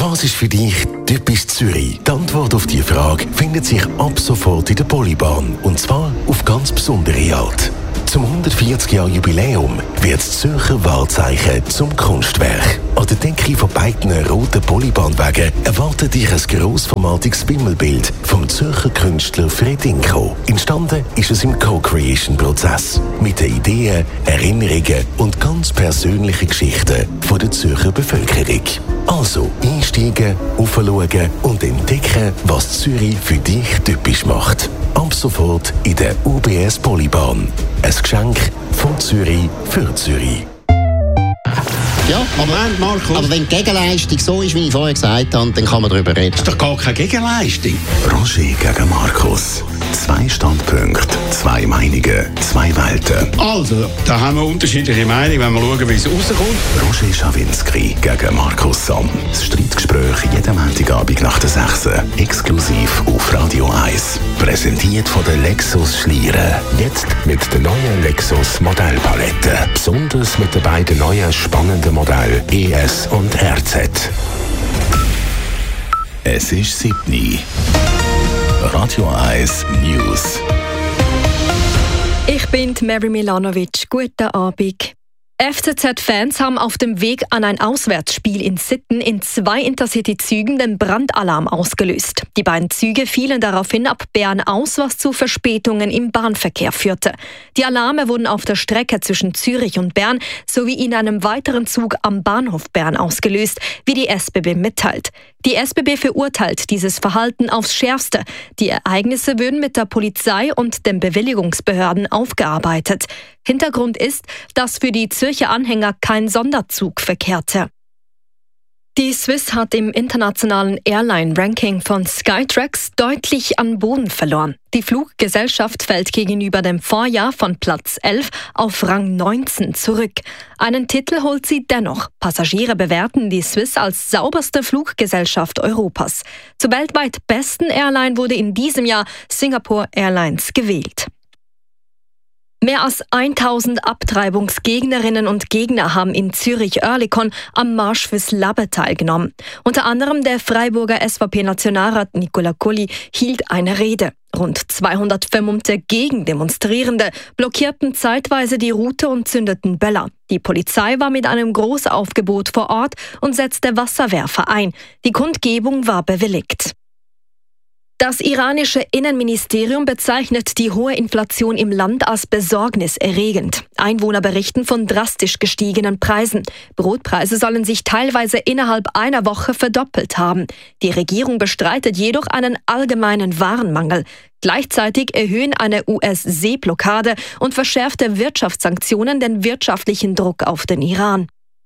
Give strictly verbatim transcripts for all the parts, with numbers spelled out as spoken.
Was ist für dich typisch Zürich? Die Antwort auf diese Frage findet sich ab sofort in der Polybahn. Und zwar auf ganz besondere Art. Zum hundertvierzig Jahr Jubiläum wird das Zürcher Wahrzeichen zum Kunstwerk. An der Decke von beiden roten Polybahnwegen erwartet dich ein grossformatiges Wimmelbild vom Zürcher Künstler Fredinko. Entstanden ist es im Co-Creation-Prozess mit den Ideen, Erinnerungen und ganz persönlichen Geschichten von der Zürcher Bevölkerung. Also einsteigen, aufschauen und entdecken, was Zürich für dich typisch macht. Ab sofort in der U B S Polybahn. Ein Geschenk von Zürich für Zürich. Ja, aber, Markus. aber wenn die Gegenleistung so ist, wie ich vorher gesagt habe, dann kann man darüber reden. Das ist doch gar keine Gegenleistung. Roger gegen Markus. Zwei Standpunkte, zwei Meinungen, zwei Welten. Also, da haben wir unterschiedliche Meinungen, wenn wir schauen, wie es rauskommt. Roger Schawinski gegen Markus Somm. Das Streitgespräch jeden Montagabend nach der sechs. Exklusiv auf Radio eins. Präsentiert von der Lexus Schlieren. Jetzt mit der neuen Lexus Modellpalette. Besonders mit den beiden neuen spannenden Modellen E S und R Z. Es ist sieben. Radio eins News. Ich bin Mary Milanovic. Guten Abend. F C Z-Fans haben auf dem Weg an ein Auswärtsspiel in Sitten in zwei Intercity-Zügen den Brandalarm ausgelöst. Die beiden Züge fielen daraufhin ab Bern aus, was zu Verspätungen im Bahnverkehr führte. Die Alarme wurden auf der Strecke zwischen Zürich und Bern sowie in einem weiteren Zug am Bahnhof Bern ausgelöst, wie die S B B mitteilt. Die S B B verurteilt dieses Verhalten aufs Schärfste. Die Ereignisse würden mit der Polizei und den Bewilligungsbehörden aufgearbeitet. Hintergrund ist, dass für die Zürcher Anhänger kein Sonderzug verkehrte. Die Swiss hat im internationalen Airline-Ranking von Skytrax deutlich an Boden verloren. Die Fluggesellschaft fällt gegenüber dem Vorjahr von Platz elf auf Rang neunzehn zurück. Einen Titel holt sie dennoch. Passagiere bewerten die Swiss als sauberste Fluggesellschaft Europas. Zur weltweit besten Airline wurde in diesem Jahr Singapore Airlines gewählt. Mehr als tausend Abtreibungsgegnerinnen und Gegner haben in Zürich-Oerlikon am Marsch fürs Leben teilgenommen. Unter anderem der Freiburger S V P-Nationalrat Nicola Colli hielt eine Rede. Rund zweihundert vermummte Gegendemonstrierende blockierten zeitweise die Route und zündeten Böller. Die Polizei war mit einem Großaufgebot vor Ort und setzte Wasserwerfer ein. Die Kundgebung war bewilligt. Das iranische Innenministerium bezeichnet die hohe Inflation im Land als besorgniserregend. Einwohner berichten von drastisch gestiegenen Preisen. Brotpreise sollen sich teilweise innerhalb einer Woche verdoppelt haben. Die Regierung bestreitet jedoch einen allgemeinen Warenmangel. Gleichzeitig erhöhen eine U S-Seeblockade und verschärfte Wirtschaftssanktionen den wirtschaftlichen Druck auf den Iran.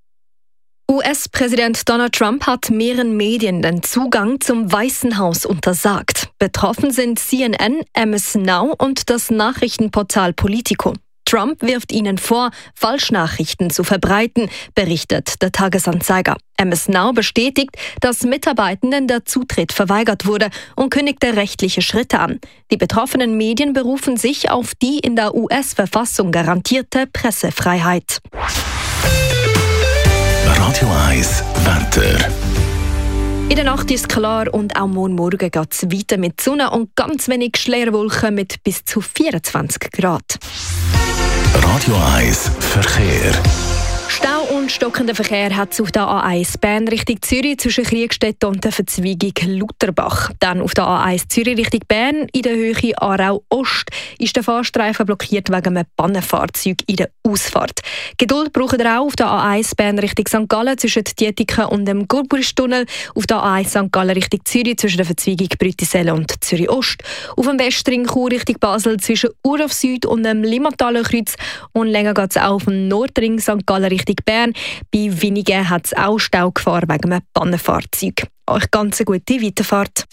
U S-Präsident Donald Trump hat mehreren Medien den Zugang zum Weißen Haus untersagt. Betroffen sind C N N, M S Now und das Nachrichtenportal Politico. Trump wirft ihnen vor, Falschnachrichten zu verbreiten, berichtet der Tagesanzeiger. M S Now bestätigt, dass Mitarbeitenden der Zutritt verweigert wurde und kündigte rechtliche Schritte an. Die betroffenen Medien berufen sich auf die in der U S-Verfassung garantierte Pressefreiheit. Radio eins Wetter. In der Nacht ist es klar und auch morgen Morgen geht es weiter mit Sonne und ganz wenig Schleierwolken mit bis zu vierundzwanzig Grad. Radio eins Verkehr. Stau und stockender Verkehr hat es auf der A eins Bern Richtung Zürich zwischen Kriegstedt und der Verzweigung Lutherbach. Dann auf der A eins Zürich Richtung Bern in der Höhe Aarau Ost ist der Fahrstreifen blockiert wegen einem Pannenfahrzeug in der Ausfahrt. Geduld braucht ihr auch auf der A eins Bern Richtung Sankt Gallen zwischen Dietiken und dem Gurbuistunnel, auf der A eins Sankt Gallen Richtung Zürich zwischen der Verzweigung Brütiselle und Zürich Ost, auf dem Westring Chur Richtung Basel zwischen Urauf Süd und dem Limmataler Kreuz und länger geht es auch auf dem Nordring Sankt Gallen Richtung Bern. Bei Winigen hat es auch Stau gefahren wegen einem Pannenfahrzeug. Euch ganz eine gute Weiterfahrt.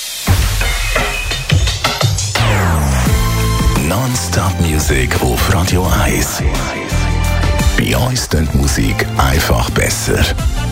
Non-Stop-Musik auf Radio eins. Bei uns klingt Musik einfach besser.